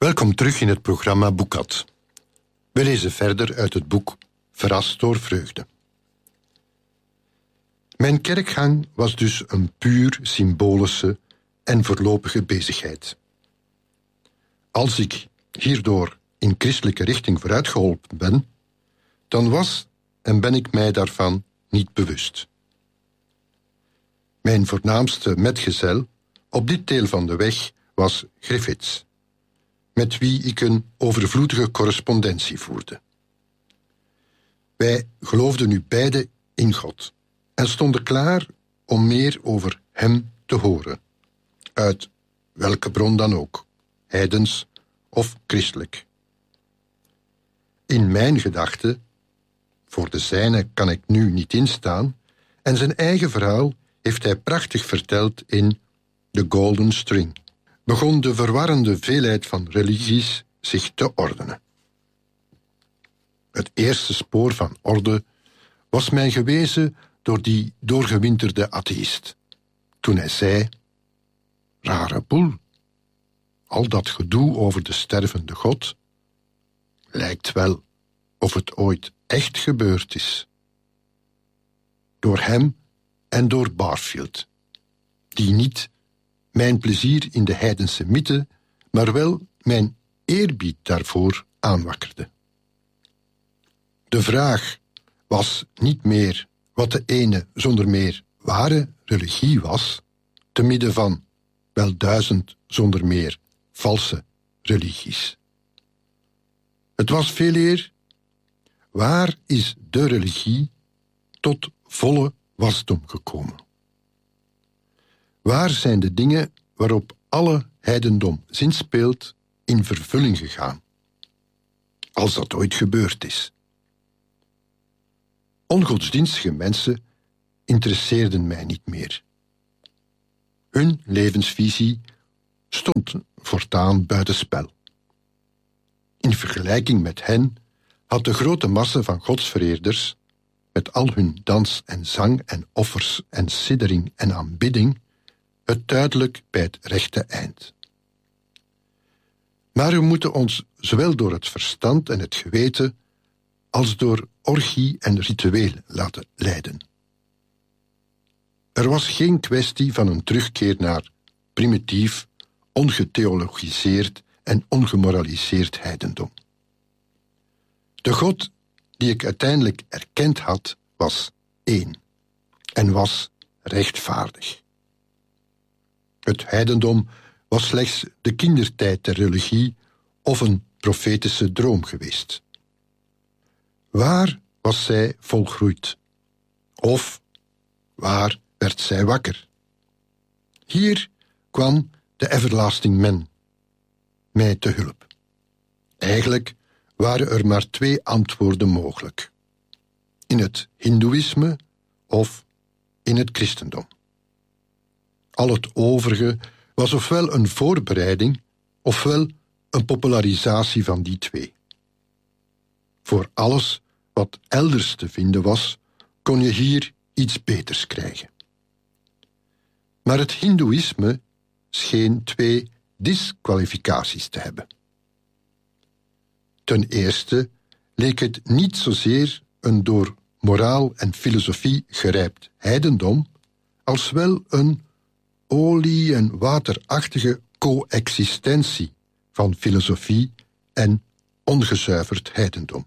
Welkom terug in het programma Boekat. We lezen verder uit het boek Verrast door vreugde. Mijn kerkgang was dus een puur symbolische en voorlopige bezigheid. Als ik hierdoor in christelijke richting vooruitgeholpen ben, dan was en ben ik mij daarvan niet bewust. Mijn voornaamste metgezel op dit deel van de weg was Griffiths, met wie ik een overvloedige correspondentie voerde. Wij geloofden nu beide in God en stonden klaar om meer over hem te horen, uit welke bron dan ook, heidens of christelijk. In mijn gedachten, voor de zijne kan ik nu niet instaan, en zijn eigen verhaal heeft hij prachtig verteld in The Golden String, begon de verwarrende veelheid van religies zich te ordenen. Het eerste spoor van orde was mij gewezen door die doorgewinterde atheïst, toen hij zei: rare boel, al dat gedoe over de stervende God, lijkt wel of het ooit echt gebeurd is. Door hem en door Barfield, die niet mijn plezier in de heidense mythe, maar wel mijn eerbied daarvoor aanwakkerde. De vraag was niet meer wat de ene zonder meer ware religie was, te midden van wel 1000 zonder meer valse religies. Het was veeleer: waar is de religie tot volle wasdom gekomen? Waar zijn de dingen waarop alle heidendom zinspeelt in vervulling gegaan, als dat ooit gebeurd is? Ongodsdienstige mensen interesseerden mij niet meer. Hun levensvisie stond voortaan buitenspel. In vergelijking met hen had de grote massa van godsvereerders, met al hun dans en zang en offers en siddering en aanbidding, het duidelijk bij het rechte eind. Maar we moeten ons zowel door het verstand en het geweten als door orgie en ritueel laten leiden. Er was geen kwestie van een terugkeer naar primitief, ongetheologiseerd en ongemoraliseerd heidendom. De God die ik uiteindelijk erkend had, was één en was rechtvaardig. Het heidendom was slechts de kindertijd der religie of een profetische droom geweest. Waar was zij volgroeid? Of waar werd zij wakker? Hier kwam de everlasting man mij te hulp. Eigenlijk waren er maar 2 antwoorden mogelijk: in het hindoeïsme of in het christendom. Al het overige was ofwel een voorbereiding ofwel een popularisatie van die 2. Voor alles wat elders te vinden was, kon je hier iets beters krijgen. Maar het hindoeïsme scheen 2 disqualificaties te hebben. Ten eerste leek het niet zozeer een door moraal en filosofie gerijpt heidendom, als wel een olie- en waterachtige coexistentie van filosofie en ongezuiverd heidendom.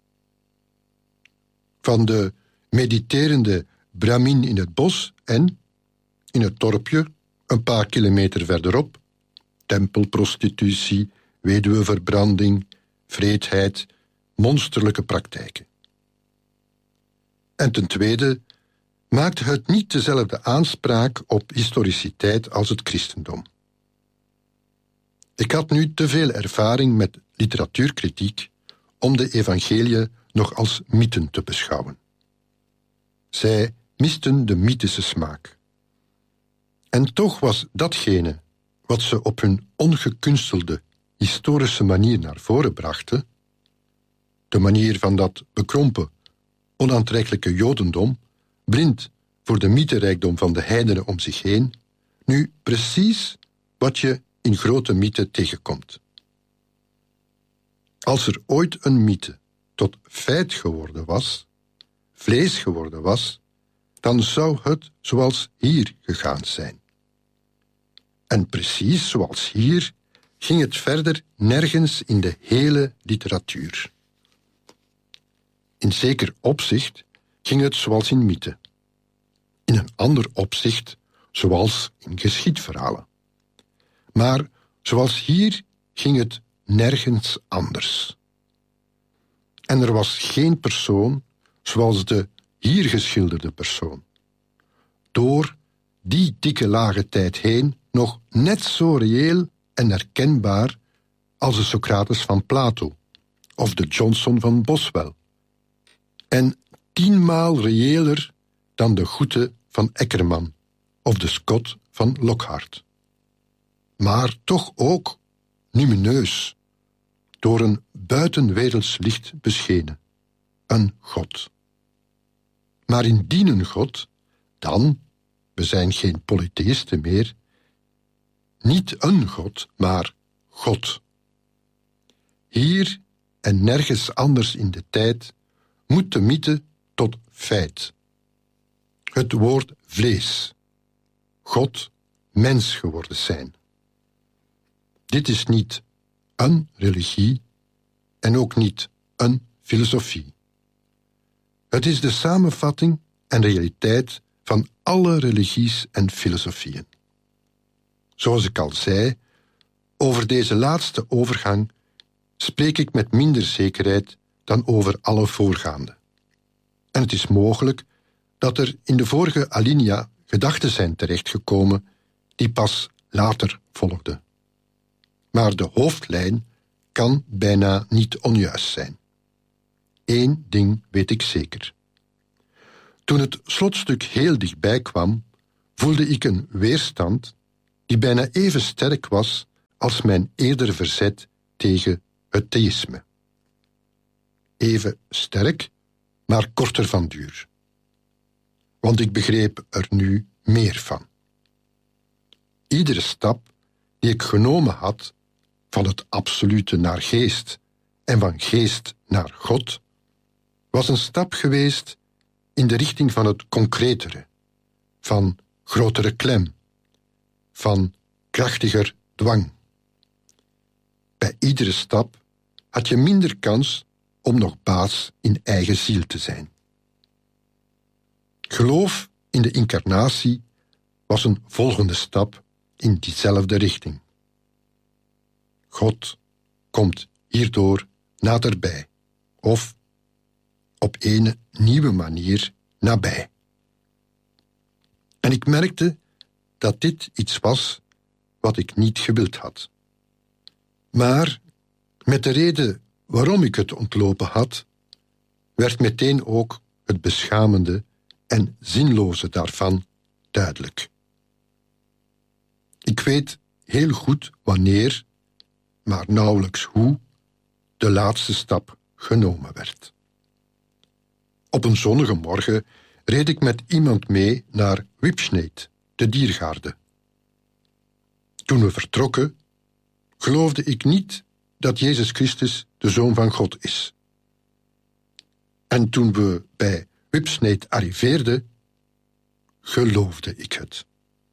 Van de mediterende Brahmin in het bos en, in het dorpje, een paar kilometer verderop, tempelprostitutie, weduweverbranding, wreedheid, monsterlijke praktijken. En ten tweede maakte het niet dezelfde aanspraak op historiciteit als het christendom. Ik had nu te veel ervaring met literatuurkritiek om de evangeliën nog als mythen te beschouwen. Zij misten de mythische smaak. En toch was datgene wat ze op hun ongekunstelde historische manier naar voren brachten, de manier van dat bekrompen, onaantrekkelijke jodendom, blind voor de mythenrijkdom van de heidenen om zich heen, nu precies wat je in grote mythen tegenkomt. Als er ooit een mythe tot feit geworden was, vlees geworden was, dan zou het zoals hier gegaan zijn. En precies zoals hier ging het verder nergens in de hele literatuur. In zeker opzicht ging het zoals in mythe. In een ander opzicht zoals in geschiedverhalen. Maar zoals hier ging het nergens anders. En er was geen persoon zoals de hier geschilderde persoon. Door die dikke lage tijd heen nog net zo reëel en herkenbaar als de Socrates van Plato of de Johnson van Boswell. En 10 maal reëler dan de Goethe van Eckermann of de Scott van Lockhart. Maar toch ook lumineus, door een buitenwerelds licht beschenen. Een God. Maar indien een God, dan, we zijn geen polytheïsten meer, niet een God, maar God. Hier en nergens anders in de tijd moet de mythe tot feit. Het woord vlees. God mens geworden zijn. Dit is niet een religie en ook niet een filosofie. Het is de samenvatting en realiteit van alle religies en filosofieën. Zoals ik al zei, over deze laatste overgang spreek ik met minder zekerheid dan over alle voorgaande. En het is mogelijk dat er in de vorige alinea gedachten zijn terechtgekomen die pas later volgden. Maar de hoofdlijn kan bijna niet onjuist zijn. Eén ding weet ik zeker. Toen het slotstuk heel dichtbij kwam, voelde ik een weerstand die bijna even sterk was als mijn eerdere verzet tegen het theïsme. Even sterk, maar korter van duur. Want ik begreep er nu meer van. Iedere stap die ik genomen had, van het absolute naar geest en van geest naar God, was een stap geweest in de richting van het concretere, van grotere klem, van krachtiger dwang. Bij iedere stap had je minder kans om nog baas in eigen ziel te zijn. Geloof in de incarnatie was een volgende stap in diezelfde richting. God komt hierdoor naderbij, of op een nieuwe manier nabij. En ik merkte dat dit iets was wat ik niet gewild had. Maar met de reden waarom ik het ontlopen had, werd meteen ook het beschamende en zinloze daarvan duidelijk. Ik weet heel goed wanneer, maar nauwelijks hoe, de laatste stap genomen werd. Op een zonnige morgen reed ik met iemand mee naar Whipsnade, de diergaarde. Toen we vertrokken, geloofde ik niet dat Jezus Christus de Zoon van God is. En toen we bij Whipsnade arriveerden, geloofde ik het.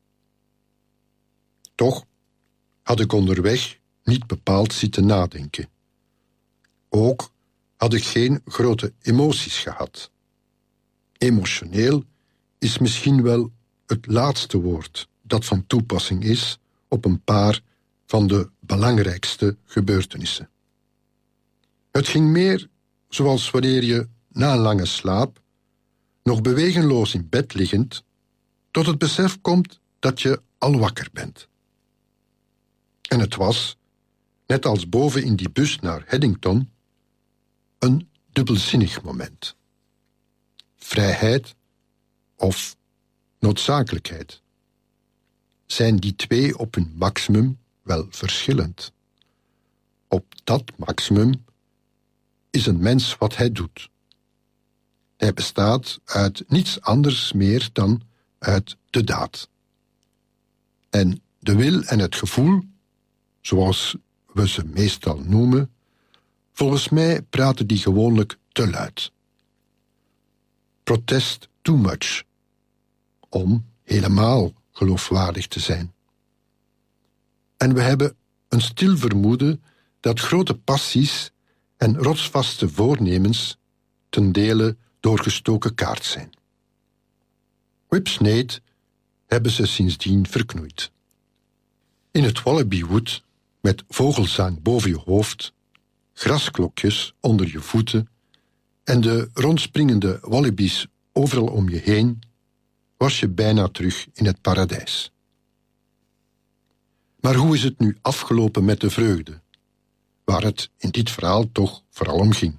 Toch had ik onderweg niet bepaald zitten nadenken. Ook had ik geen grote emoties gehad. Emotioneel is misschien wel het laatste woord dat van toepassing is op een paar van de belangrijkste gebeurtenissen. Het ging meer zoals wanneer je na een lange slaap, nog bewegenloos in bed liggend, tot het besef komt dat je al wakker bent. En het was, net als boven in die bus naar Haddington, een dubbelzinnig moment. Vrijheid of noodzakelijkheid. Zijn die twee op hun maximum wel verschillend? Op dat maximum is een mens wat hij doet. Hij bestaat uit niets anders meer dan uit de daad. En de wil en het gevoel, zoals we ze meestal noemen, Volgens mij praten die gewoonlijk te luid. Protest too much. Om helemaal geloofwaardig te zijn. En we hebben een stil vermoeden dat grote passies en rotsvaste voornemens ten dele doorgestoken kaart zijn. Whipsnade hebben ze sindsdien verknoeid. In het Wallaby-wood, met vogelzang boven je hoofd, grasklokjes onder je voeten en de rondspringende wallabies overal om je heen, was je bijna terug in het paradijs. Maar hoe is het nu afgelopen met de vreugde, waar het in dit verhaal toch vooral om ging?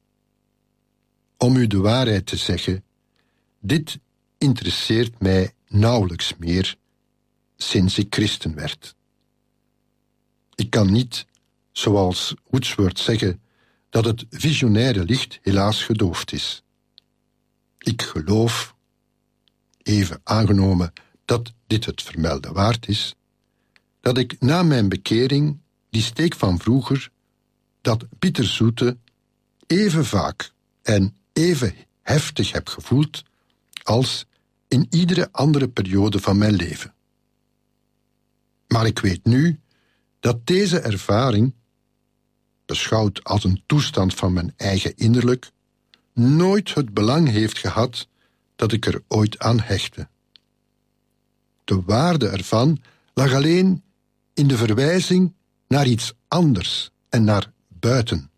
Om u de waarheid te zeggen, dit interesseert mij nauwelijks meer sinds ik christen werd. Ik kan niet, zoals Wordsworth zeggen, dat het visionaire licht helaas gedoofd is. Ik geloof, even aangenomen dat dit het vermelden waard is, dat ik na mijn bekering die steek van vroeger, dat bitterzoete, even vaak en even heftig heb gevoeld als in iedere andere periode van mijn leven. Maar ik weet nu dat deze ervaring, beschouwd als een toestand van mijn eigen innerlijk, nooit het belang heeft gehad dat ik er ooit aan hechtte. De waarde ervan lag alleen in de verwijzing naar iets anders en naar buiten.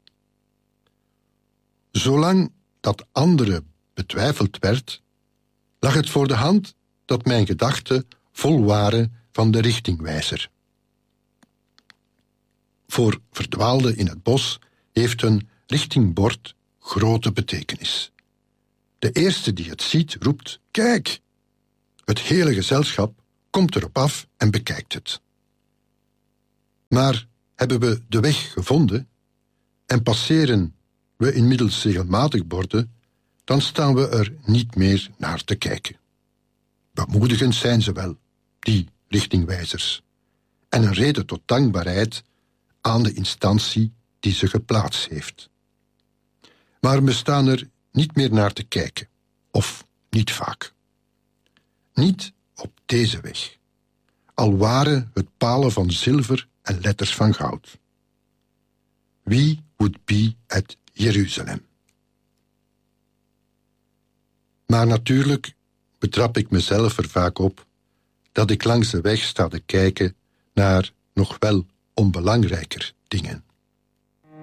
Zolang dat andere betwijfeld werd, lag het voor de hand dat mijn gedachten vol waren van de richtingwijzer. Voor verdwaalden in het bos heeft een richtingbord grote betekenis. De eerste die het ziet, roept: "Kijk!" Het hele gezelschap komt erop af en bekijkt het. Maar hebben we de weg gevonden en passeren we inmiddels regelmatig borden, dan staan we er niet meer naar te kijken. Bemoedigend zijn ze wel, die richtingwijzers, en een reden tot dankbaarheid aan de instantie die ze geplaatst heeft. Maar we staan er niet meer naar te kijken, of niet vaak. Niet op deze weg, al waren het palen van zilver en letters van goud. We would be at Jeruzalem. Maar natuurlijk betrap ik mezelf er vaak op dat ik langs de weg sta te kijken naar nog wel onbelangrijker dingen.